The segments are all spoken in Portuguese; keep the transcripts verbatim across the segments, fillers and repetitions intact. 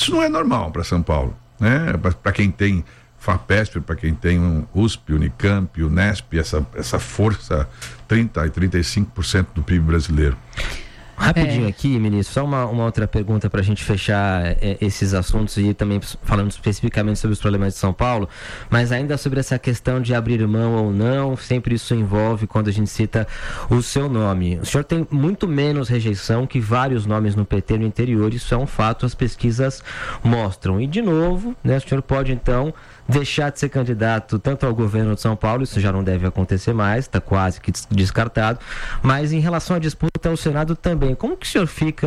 Isso não é normal para São Paulo, né? Para quem tem FAPESP, para quem tem um U S P, Unicamp, Unesp, essa, essa força trinta e trinta e cinco por cento do P I B brasileiro. Rapidinho é. aqui, ministro, só uma, uma outra pergunta para a gente fechar é, esses assuntos e também falando especificamente sobre os problemas de São Paulo, mas ainda sobre essa questão de abrir mão ou não, sempre isso envolve quando a gente cita o seu nome. O senhor tem muito menos rejeição que vários nomes no P T no interior, isso é um fato, as pesquisas mostram. E de novo, né, o senhor pode então deixar de ser candidato tanto ao governo de São Paulo, isso já não deve acontecer mais, está quase que descartado, mas em relação à disputa ao Senado também, como que o senhor fica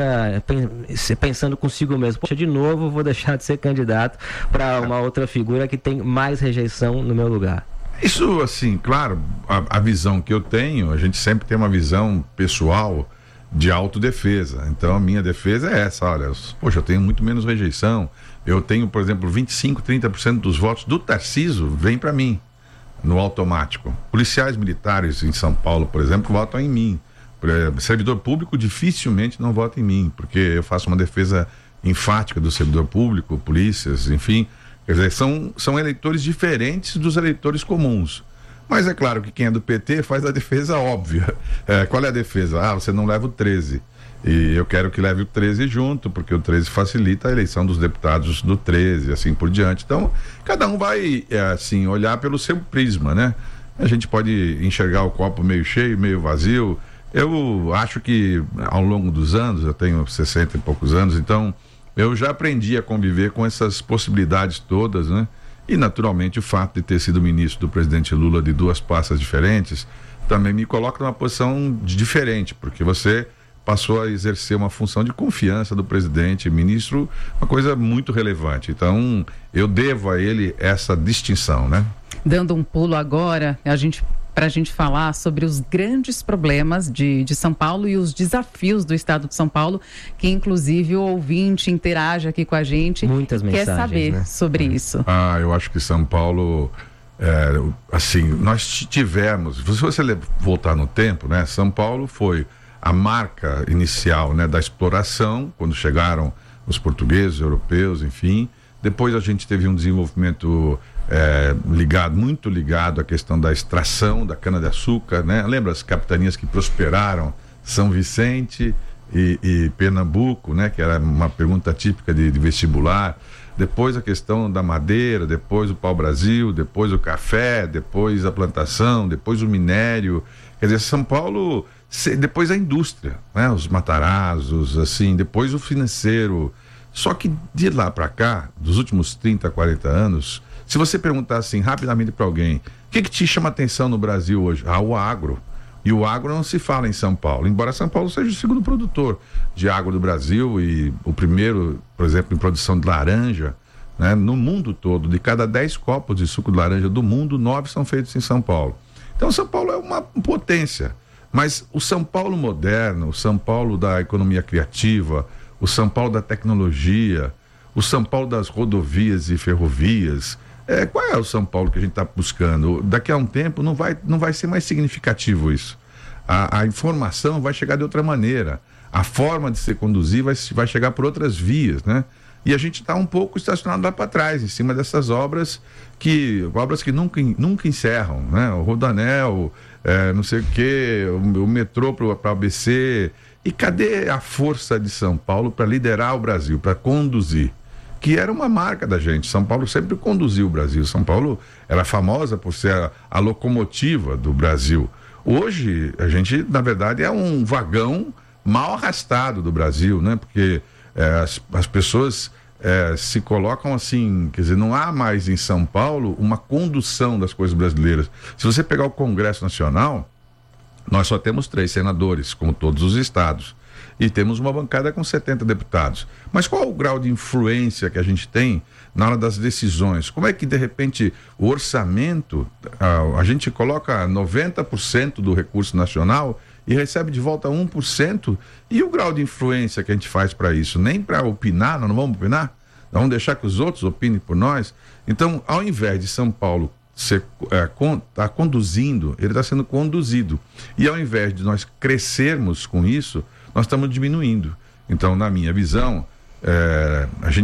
pensando consigo mesmo? Poxa, de novo vou deixar de ser candidato para uma outra figura que tem mais rejeição no meu lugar? Isso, assim, claro, a, a visão que eu tenho, a gente sempre tem uma visão pessoal de autodefesa, então a minha defesa é essa, olha, poxa, eu tenho muito menos rejeição, eu tenho, por exemplo, vinte e cinco, trinta por cento dos votos do Tarcísio vem para mim, no automático. Policiais militares em São Paulo, por exemplo, votam em mim. Servidor público dificilmente não vota em mim, porque eu faço uma defesa enfática do servidor público, polícias, enfim. Quer dizer, são, são eleitores diferentes dos eleitores comuns. Mas é claro que quem é do P T faz a defesa óbvia. É, qual é a defesa? Ah, você não leva o treze. E eu quero que leve o treze junto, porque o treze facilita a eleição dos deputados do treze, assim por diante. Então, cada um vai, é, assim, olhar pelo seu prisma, né? A gente pode enxergar o copo meio cheio, meio vazio. Eu acho que ao longo dos anos, eu tenho sessenta e poucos anos, então eu já aprendi a conviver com essas possibilidades todas, né? E naturalmente o fato de ter sido ministro do presidente Lula de duas pastas diferentes também me coloca numa posição diferente, porque você passou a exercer uma função de confiança do presidente, ministro, uma coisa muito relevante. Então, eu devo a ele essa distinção, né? Dando um pulo agora, a gente, para a gente falar sobre os grandes problemas de, de São Paulo e os desafios do estado de São Paulo, que inclusive o ouvinte interage aqui com a gente. Muitas mensagens, quer saber, né, sobre é. isso. Ah, eu acho que São Paulo, é, assim, nós tivemos, se você voltar no tempo, né, São Paulo foi a marca inicial, né, da exploração, quando chegaram os portugueses, europeus, enfim. Depois a gente teve um desenvolvimento é, ligado, muito ligado à questão da extração da cana-de-açúcar, né? Lembra as capitanias que prosperaram? São Vicente e, e Pernambuco, né? Que era uma pergunta típica de, de vestibular. Depois a questão da madeira, depois o pau-brasil, depois o café, depois a plantação, depois o minério. Quer dizer, São Paulo... Depois a indústria, né? Os Matarazos, assim, depois o financeiro. Só que de lá para cá, dos últimos trinta, quarenta anos, se você perguntar assim rapidamente para alguém, o que, que te chama atenção no Brasil hoje? Ah, o agro. E o agro não se fala em São Paulo, embora São Paulo seja o segundo produtor de agro do Brasil e o primeiro, por exemplo, em produção de laranja, né? No mundo todo, de cada dez copos de suco de laranja do mundo, nove são feitos em São Paulo. Então São Paulo é uma potência. Mas o São Paulo moderno, o São Paulo da economia criativa, o São Paulo da tecnologia, o São Paulo das rodovias e ferrovias, é, qual é o São Paulo que a gente está buscando? Daqui a um tempo não vai, não vai ser mais significativo isso. A, a informação vai chegar de outra maneira. A forma de se conduzir vai, vai chegar por outras vias, né? E a gente está um pouco estacionado lá para trás, em cima dessas obras que, obras que nunca, nunca encerram, né? O Rodoanel, é, não sei o quê, o, o metrô para o A B C. E cadê a força de São Paulo para liderar o Brasil, para conduzir? Que era uma marca da gente. São Paulo sempre conduziu o Brasil. São Paulo era famosa por ser a, a locomotiva do Brasil. Hoje, a gente, na verdade, é um vagão mal arrastado do Brasil, né? Porque é, as, as pessoas é, se colocam assim, quer dizer, não há mais em São Paulo uma condução das coisas brasileiras. Se você pegar o Congresso Nacional, nós só temos três senadores, como todos os estados, e temos uma bancada com setenta deputados. Mas qual o grau de influência que a gente tem na hora das decisões? Como é que, de repente, o orçamento, a, a gente coloca noventa por cento do recurso nacional e recebe de volta um por cento, e o grau de influência que a gente faz para isso? Nem para opinar, nós não vamos opinar? Nós vamos deixar que os outros opinem por nós? Então, ao invés de São Paulo ser, é, con, tá conduzindo, ele está sendo conduzido. E ao invés de nós crescermos com isso, nós estamos diminuindo. Então, na minha visão, é, a gente